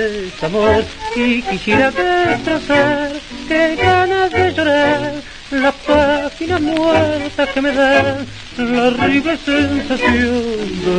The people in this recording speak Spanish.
amor y quisiera destrozar, qué ganas de llorar las páginas muertas que me dan la horrible sensación de